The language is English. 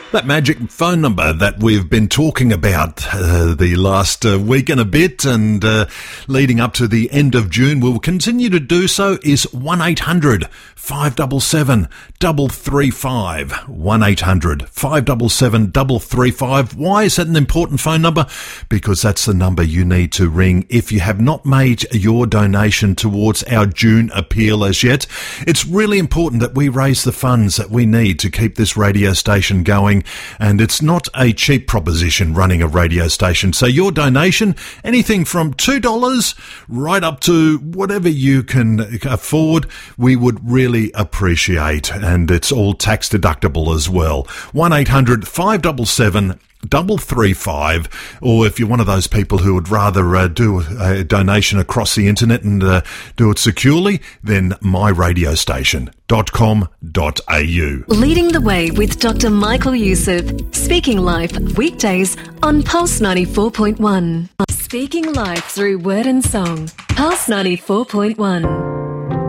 That magic phone number that we've been talking about the last week and a bit and leading up to the end of June, we'll continue to do so, is 1-800-577-335. 1-800-577-335. Why is that an important phone number? Because that's the number you need to ring if you have not made your donation towards our June appeal as yet. It's really important that we raise the funds that we need to keep this radio station going. And it's not a cheap proposition running a radio station. So your donation, anything from $2 right up to whatever you can afford, we would really appreciate. And it's all tax deductible as well. 1-800-577-335, or if you're one of those people who would rather do a donation across the internet and do it securely, then myradiostation.com.au. Leading the way with Dr. Michael Youssef, speaking live weekdays on Pulse 94.1. Speaking live through word and song, Pulse 94.1.